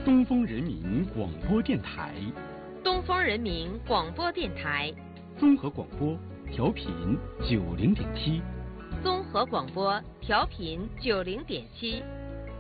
东风人民广播电台， 东风人民广播电台， 综合广播调频90.7， 综合广播调频90.7。